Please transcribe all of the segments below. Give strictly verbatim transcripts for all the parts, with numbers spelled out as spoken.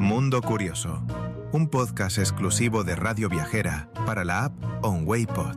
Mundo Curioso, un podcast exclusivo de Radio Viajera para la app OnWay Pod.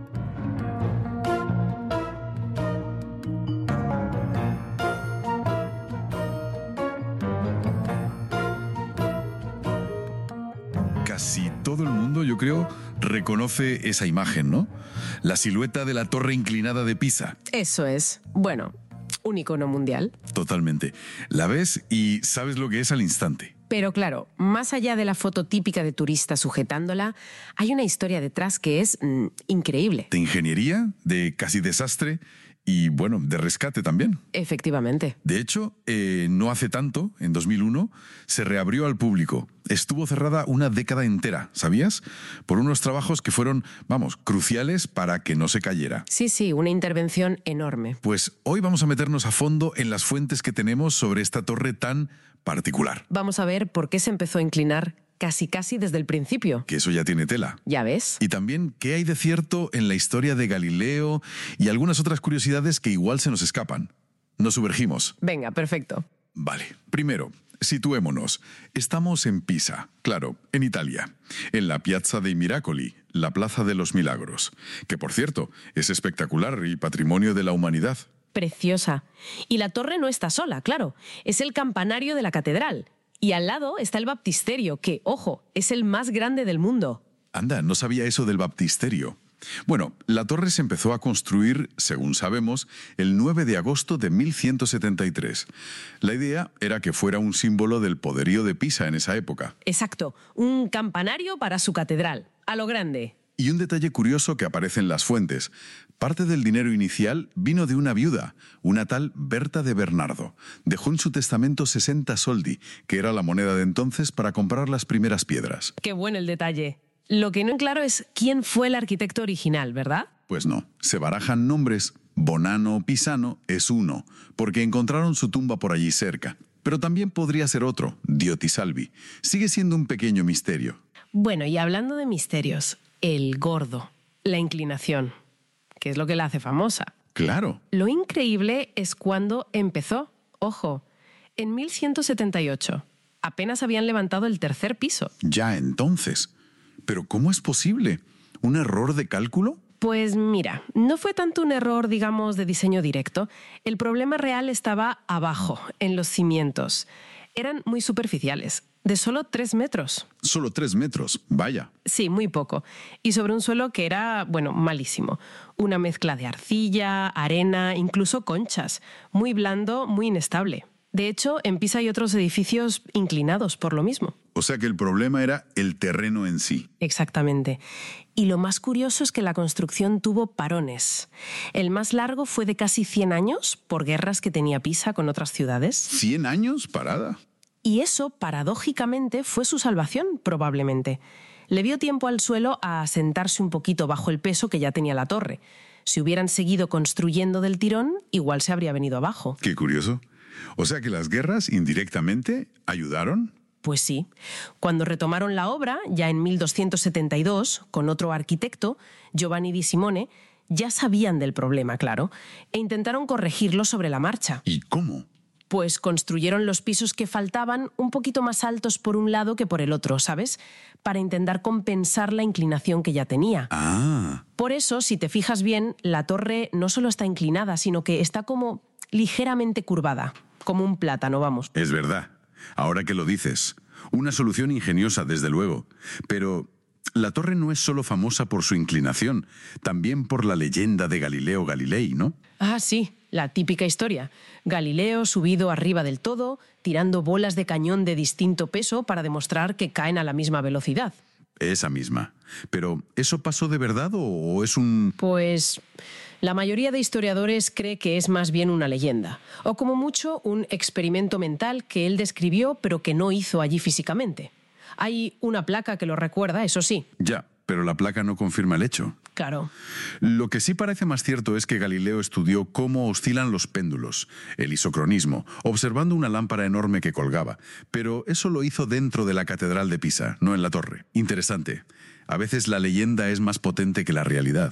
Casi todo el mundo, yo creo, reconoce esa imagen, ¿no? La silueta de la torre inclinada de Pisa. Eso es. Bueno, un icono mundial. Totalmente. La ves y sabes lo que es al instante. Pero claro, más allá de la foto típica de turista sujetándola, hay una historia detrás que es mmm, increíble. De ingeniería, de casi desastre y, bueno, de rescate también. Efectivamente. De hecho, eh, no hace tanto, en dos mil uno, se reabrió al público. Estuvo cerrada una década entera, ¿sabías? Por unos trabajos que fueron, vamos, cruciales para que no se cayera. Sí, sí, una intervención enorme. Pues hoy vamos a meternos a fondo en las fuentes que tenemos sobre esta torre tan particular. Vamos a ver por qué se empezó a inclinar casi casi desde el principio. Que eso ya tiene tela. ¿Ya ves? Y también qué hay de cierto en la historia de Galileo y algunas otras curiosidades que igual se nos escapan. Nos sumergimos. Venga, perfecto. Vale, primero, situémonos. Estamos en Pisa, claro, en Italia, en la Piazza dei Miracoli, la Plaza de los Milagros, que por cierto, es espectacular y patrimonio de la humanidad. Preciosa. Y la torre no está sola, claro. Es el campanario de la catedral. Y al lado está el baptisterio, que, ojo, es el más grande del mundo. Anda, no sabía eso del baptisterio. Bueno, la torre se empezó a construir, según sabemos, el nueve de agosto de mil ciento setenta y tres. La idea era que fuera un símbolo del poderío de Pisa en esa época. Exacto, un campanario para su catedral, a lo grande. Y un detalle curioso que aparece en las fuentes. Parte del dinero inicial vino de una viuda, una tal Berta de Bernardo. Dejó en su testamento sesenta soldi, que era la moneda de entonces, para comprar las primeras piedras. Qué bueno el detalle. Lo que no es claro es quién fue el arquitecto original, ¿verdad? Pues no, se barajan nombres. Bonano Pisano es uno, porque encontraron su tumba por allí cerca. Pero también podría ser otro, Diotisalvi. Sigue siendo un pequeño misterio. Bueno, y hablando de misterios, el gordo, la inclinación, que es lo que la hace famosa. Claro. Lo increíble es cuando empezó. Ojo, en mil ciento setenta y ocho. Apenas habían levantado el tercer piso. Ya entonces. ¿Pero cómo es posible? ¿Un error de cálculo? Pues mira, no fue tanto un error, digamos, de diseño directo. El problema real estaba abajo, en los cimientos. Eran muy superficiales, de solo tres metros. Solo tres metros, vaya. Sí, muy poco. Y sobre un suelo que era, bueno, malísimo. Una mezcla de arcilla, arena, incluso conchas. Muy blando, muy inestable. De hecho, en Pisa hay otros edificios inclinados por lo mismo. O sea que el problema era el terreno en sí. Exactamente. Y lo más curioso es que la construcción tuvo parones. El más largo fue de casi cien años por guerras que tenía Pisa con otras ciudades. ¿cien años parada? Y eso, paradójicamente, fue su salvación, probablemente. Le dio tiempo al suelo a asentarse un poquito bajo el peso que ya tenía la torre. Si hubieran seguido construyendo del tirón, igual se habría venido abajo. Qué curioso. O sea que las guerras, indirectamente, ayudaron. Pues sí. Cuando retomaron la obra, ya en mil doscientos setenta y dos, con otro arquitecto, Giovanni di Simone, ya sabían del problema, claro, e intentaron corregirlo sobre la marcha. ¿Y cómo? Pues construyeron los pisos que faltaban un poquito más altos por un lado que por el otro, ¿sabes? Para intentar compensar la inclinación que ya tenía. Ah. Por eso, si te fijas bien, la torre no solo está inclinada, sino que está como ligeramente curvada, como un plátano, vamos. Es verdad. Ahora que lo dices, una solución ingeniosa, desde luego. Pero la torre no es solo famosa por su inclinación, también por la leyenda de Galileo Galilei, ¿no? Ah, sí, la típica historia. Galileo subido arriba del todo, tirando bolas de cañón de distinto peso para demostrar que caen a la misma velocidad. Esa misma. Pero, ¿eso pasó de verdad o es un...? Pues la mayoría de historiadores cree que es más bien una leyenda, o como mucho un experimento mental que él describió pero que no hizo allí físicamente. Hay una placa que lo recuerda, eso sí. Ya, pero la placa no confirma el hecho. Claro. Lo que sí parece más cierto es que Galileo estudió cómo oscilan los péndulos, el isocronismo, observando una lámpara enorme que colgaba. Pero eso lo hizo dentro de la Catedral de Pisa, no en la torre. Interesante. A veces la leyenda es más potente que la realidad.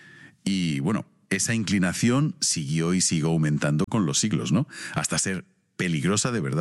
Y, bueno, esa inclinación siguió y siguió aumentando con los siglos, ¿no? Hasta ser peligrosa de verdad.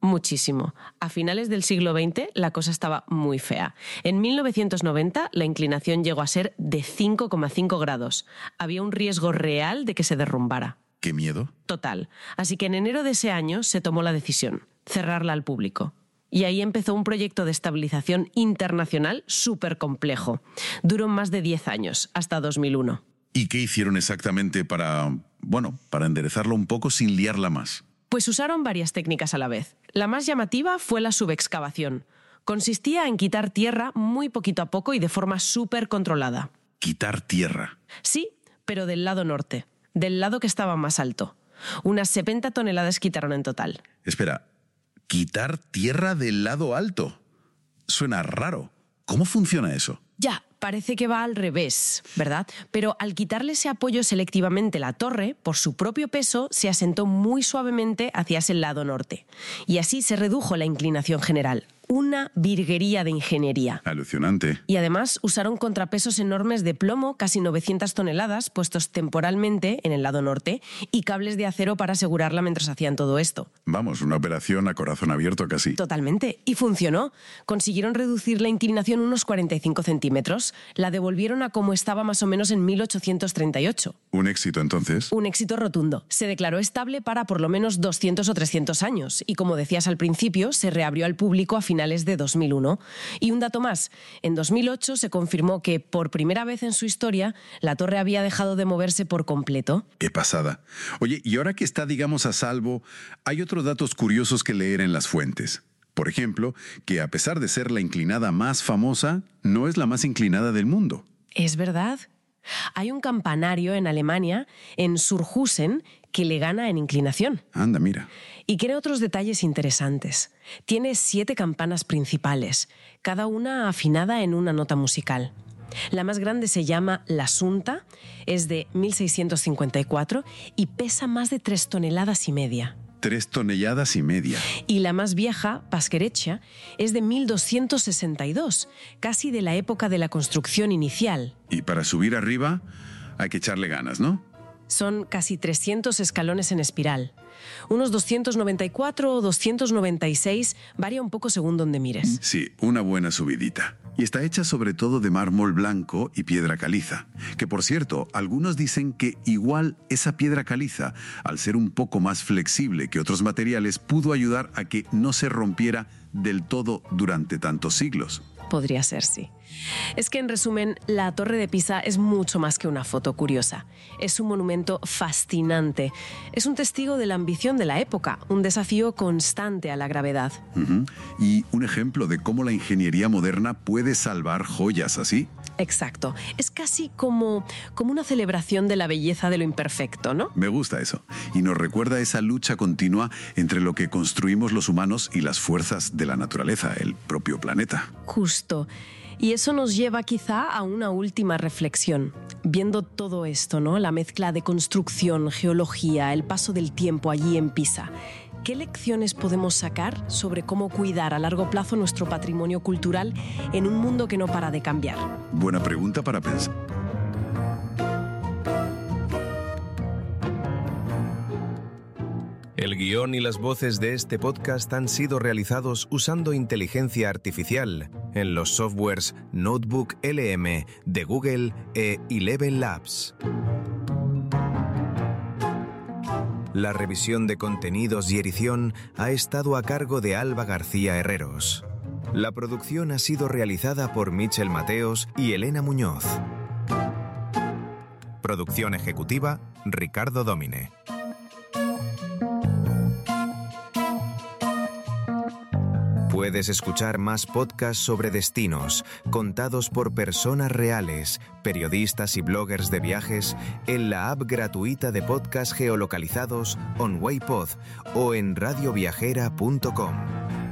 muchísimo. A finales del siglo veinte la cosa estaba muy fea. En mil novecientos noventa la inclinación llegó a ser de cinco coma cinco grados. Había un riesgo real de que se derrumbara. ¿Qué miedo? Total. Así que en enero de ese año se tomó la decisión, cerrarla al público. Y ahí empezó un proyecto de estabilización internacional súper complejo. Duró más de diez años, hasta dos mil uno. ¿Y qué hicieron exactamente para, bueno, para enderezarlo un poco sin liarla más? Pues usaron varias técnicas a la vez. La más llamativa fue la subexcavación. Consistía en quitar tierra muy poquito a poco y de forma súper controlada. ¿Quitar tierra? Sí, pero del lado norte, del lado que estaba más alto. Unas setenta toneladas quitaron en total. Espera, ¿quitar tierra del lado alto? Suena raro. ¿Cómo funciona eso? Ya, parece que va al revés, ¿verdad? Pero al quitarle ese apoyo selectivamente, la torre, por su propio peso, se asentó muy suavemente hacia ese lado norte. Y así se redujo la inclinación general. Una virguería de ingeniería. Alucinante. Y además usaron contrapesos enormes de plomo, casi novecientas toneladas, puestos temporalmente en el lado norte, y cables de acero para asegurarla mientras hacían todo esto. Vamos, una operación a corazón abierto casi. Totalmente. Y funcionó. Consiguieron reducir la inclinación unos cuarenta y cinco centímetros. La devolvieron a como estaba más o menos en mil ochocientos treinta y ocho. ¿Un éxito entonces? Un éxito rotundo. Se declaró estable para por lo menos doscientos o trescientos años. Y como decías al principio, se reabrió al público a finales de dos mil uno. Y un dato más, en dos mil ocho se confirmó que por primera vez en su historia la torre había dejado de moverse por completo. ¡Qué pasada! Oye, y ahora que está, digamos, a salvo, hay otros datos curiosos que leer en las fuentes. Por ejemplo, que a pesar de ser la inclinada más famosa, no es la más inclinada del mundo. ¿Es verdad? Hay un campanario en Alemania, en Surhusen, que le gana en inclinación. Anda, mira. Y tiene otros detalles interesantes. Tiene siete campanas principales, cada una afinada en una nota musical. La más grande se llama La Sunta, es de mil seiscientos cincuenta y cuatro y pesa más de tres toneladas y media. Tres toneladas y media. Y la más vieja, Pasquerechia, es de mil doscientos sesenta y dos, casi de la época de la construcción inicial. Y para subir arriba hay que echarle ganas, ¿no? Son casi trescientos escalones en espiral. Unos doscientos noventa y cuatro o doscientos noventa y seis, varía un poco según donde mires. Sí, una buena subidita. Y está hecha sobre todo de mármol blanco y piedra caliza. Que por cierto, algunos dicen que igual esa piedra caliza, al ser un poco más flexible que otros materiales, pudo ayudar a que no se rompiera del todo durante tantos siglos. Podría ser, sí. Es que, en resumen, la Torre de Pisa es mucho más que una foto curiosa. Es un monumento fascinante. Es un testigo de la ambición de la época, un desafío constante a la gravedad. Uh-huh. Y un ejemplo de cómo la ingeniería moderna puede salvar joyas así. Exacto. Es casi como, como una celebración de la belleza de lo imperfecto, ¿no? Me gusta eso. Y nos recuerda esa lucha continua entre lo que construimos los humanos y las fuerzas de la naturaleza, el propio planeta. Justo. Y eso nos lleva quizá a una última reflexión. Viendo todo esto, ¿no? La mezcla de construcción, geología, el paso del tiempo allí en Pisa. ¿Qué lecciones podemos sacar sobre cómo cuidar a largo plazo nuestro patrimonio cultural en un mundo que no para de cambiar? Buena pregunta para pensar. El guión y las voces de este podcast han sido realizados usando inteligencia artificial en los softwares Notebook L M de Google e Eleven Labs. La revisión de contenidos y edición ha estado a cargo de Alba García Herreros. La producción ha sido realizada por Michel Mateos y Elena Muñoz. Producción ejecutiva, Ricardo Domine. Puedes escuchar más podcasts sobre destinos, contados por personas reales, periodistas y bloggers de viajes, en la app gratuita de podcast geolocalizados OnWayPod o en radio viajera punto com.